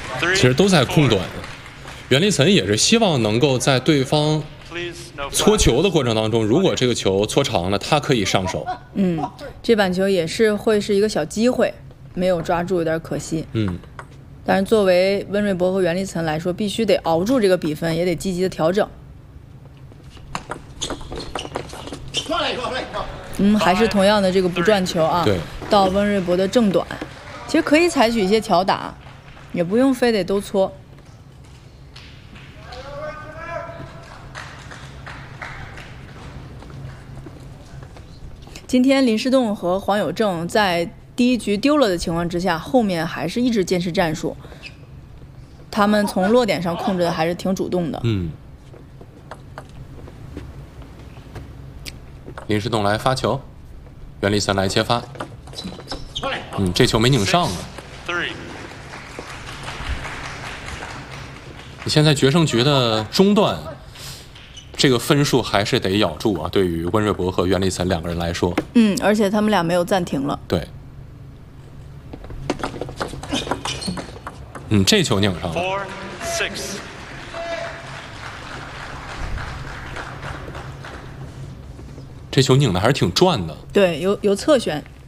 其实都在控短。袁立岑也是希望能够在对方搓球的过程当中，如果这个球搓长了，他可以上手。 这板球也是会是一个小机会，没有抓住，有点可惜。但是作为温瑞博和袁立岑来说，必须得熬住这个比分，也得积极的调整。还是同样的这个不转球啊。 对， 到温瑞博的正短，其实可以采取一些巧打，也不用非得都搓。今天林诗栋和黄有正在第一局丢了的情况之下，后面还是一直坚持战术。他们从落点上控制的还是挺主动的。 林诗栋来发球，袁立岑来接发。这球没拧上啊。你现在决胜局的中段，这个分数还是得咬住啊！对于温瑞博和袁立岑两个人来说， 而且他们俩没有暂停了。 对，这球拧上了。这球拧的还是挺转的。 对，有侧旋。